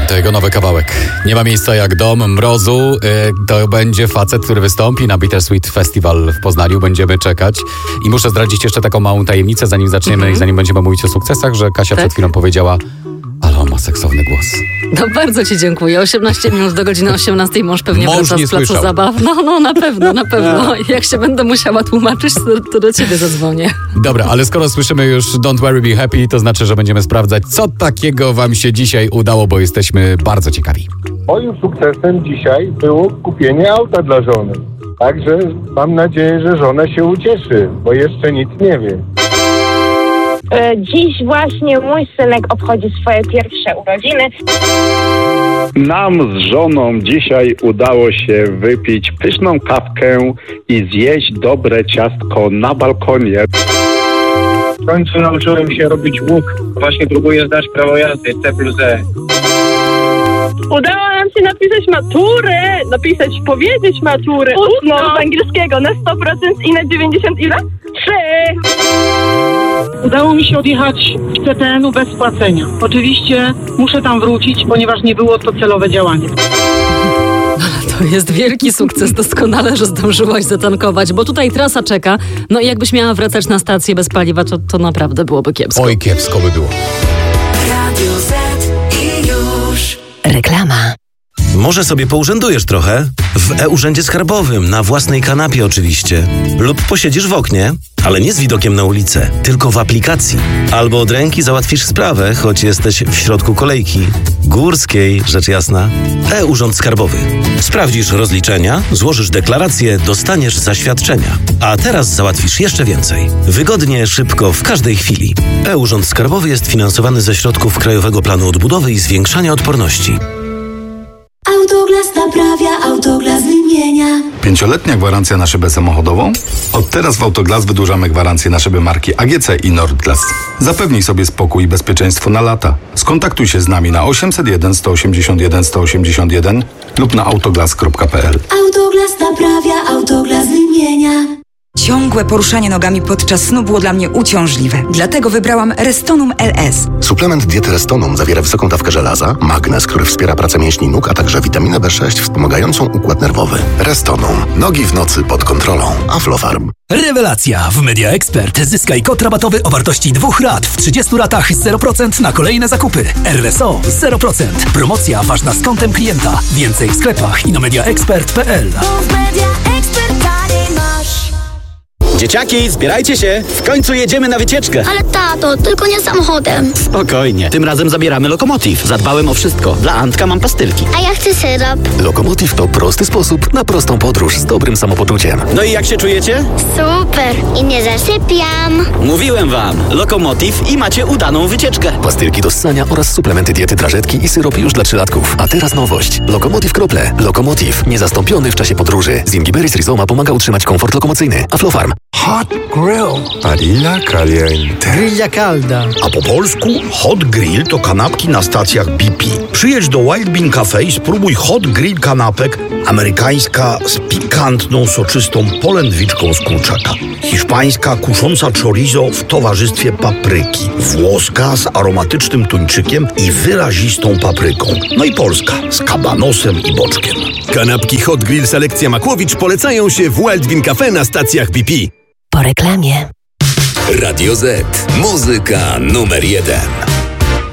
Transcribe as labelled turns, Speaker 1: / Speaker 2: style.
Speaker 1: To jego nowy kawałek. Nie ma miejsca jak dom, Mrozu. To będzie facet, który wystąpi na Bittersweet Festival w Poznaniu. Będziemy czekać. I muszę zdradzić jeszcze taką małą tajemnicę, zanim zaczniemy i zanim będziemy mówić o sukcesach, że Kasia przed chwilą powiedziała: ale on ma seksowny głos.
Speaker 2: No bardzo ci dziękuję. 18 minut do godziny 18 mąż pewnie wraca z placu zabaw. No na pewno. Jak się będę musiała tłumaczyć, to do ciebie zadzwonię.
Speaker 1: Dobra, ale skoro słyszymy już Don't Worry Be Happy, to znaczy, że będziemy sprawdzać, co takiego wam się dzisiaj udało, bo jesteśmy bardzo ciekawi.
Speaker 3: Moim sukcesem dzisiaj było kupienie auta dla żony. Także mam nadzieję, że żona się ucieszy, bo jeszcze nic nie wie.
Speaker 4: Dziś właśnie mój synek obchodzi swoje pierwsze urodziny.
Speaker 5: Nam z żoną dzisiaj udało się wypić pyszną kawkę i zjeść dobre ciastko na balkonie.
Speaker 6: W końcu nauczyłem się robić łuk. Właśnie próbuję zdać prawo jazdy C+E.
Speaker 4: Udało nam się powiedzieć maturę. Ustną z angielskiego na 100% i na 90 ile? 3.
Speaker 7: Udało mi się odjechać z CTN-u bez płacenia. Oczywiście muszę tam wrócić, ponieważ nie było to celowe działanie.
Speaker 2: To jest wielki sukces, doskonale, że zdążyłaś zatankować, bo tutaj trasa czeka. No i jakbyś miała wracać na stację bez paliwa, to naprawdę byłoby kiepsko.
Speaker 1: Oj, kiepsko by było.
Speaker 8: Radio Z i już.
Speaker 9: Reklama. Może sobie pourzędujesz trochę? W e-Urzędzie Skarbowym, na własnej kanapie oczywiście. Lub posiedzisz w oknie, ale nie z widokiem na ulicę, tylko w aplikacji. Albo od ręki załatwisz sprawę, choć jesteś w środku kolejki. Górskiej, rzecz jasna. E-Urząd Skarbowy. Sprawdzisz rozliczenia, złożysz deklarację, dostaniesz zaświadczenia. A teraz załatwisz jeszcze więcej. Wygodnie, szybko, w każdej chwili. E-Urząd Skarbowy jest finansowany ze środków Krajowego Planu Odbudowy i Zwiększania Odporności.
Speaker 8: Autoglas naprawia, Autoglas wymienia.
Speaker 10: 5-letnia gwarancja na szybę samochodową? Od teraz w Autoglas wydłużamy gwarancję na szyby marki AGC i Nordglas. Zapewnij sobie spokój i bezpieczeństwo na lata. Skontaktuj się z nami na 801 181 181 lub na autoglas.pl.
Speaker 8: Autoglas naprawia, Autoglas wymienia.
Speaker 11: Ciągłe poruszanie nogami podczas snu było dla mnie uciążliwe. Dlatego wybrałam Restonum LS.
Speaker 12: Suplement diety Restonum zawiera wysoką dawkę żelaza, magnez, który wspiera pracę mięśni nóg, a także witaminę B6 wspomagającą układ nerwowy. Restonum. Nogi w nocy pod kontrolą. Aflofarm.
Speaker 13: Rewelacja! W Media Expert zyskaj kod rabatowy o wartości 2 rat w 30 ratach 0% na kolejne zakupy. RSO 0%. Promocja ważna z kontem klienta. Więcej w sklepach i na mediaexpert.pl.
Speaker 14: Dzieciaki, zbierajcie się! W końcu jedziemy na wycieczkę!
Speaker 15: Ale tato, tylko nie samochodem.
Speaker 14: Spokojnie, tym razem zabieramy Lokomotiv. Zadbałem o wszystko. Dla Antka mam pastylki.
Speaker 15: A ja chcę syrop.
Speaker 12: Lokomotiv to prosty sposób na prostą podróż z dobrym samopoczuciem.
Speaker 14: No i jak się czujecie?
Speaker 15: Super! I nie zasypiam.
Speaker 14: Mówiłem wam, Lokomotiv i macie udaną wycieczkę.
Speaker 12: Pastylki do ssania oraz suplementy diety drażetki i syrop już dla 3-latków. A teraz nowość. Lokomotiv krople. Lokomotiv. Niezastąpiony w czasie podróży. Zingiberis rhizoma pomaga utrzymać komfort lokomocyjny. Aflofarm.
Speaker 16: Hot Grill. Barilla Caliente.
Speaker 17: Grilla calda.
Speaker 16: A po polsku Hot Grill to kanapki na stacjach BP. Przyjedź do Wild Bean Cafe i spróbuj Hot Grill kanapek. Amerykańska z pikantną, soczystą polędwiczką z kurczaka. Hiszpańska kusząca chorizo w towarzystwie papryki. Włoska z aromatycznym tuńczykiem i wyrazistą papryką. No i polska z kabanosem i boczkiem.
Speaker 18: Kanapki Hot Grill Selekcja Makłowicz polecają się w Wild Bean Cafe na stacjach BP.
Speaker 9: Po reklamie.
Speaker 19: Radio Z. Muzyka numer 1.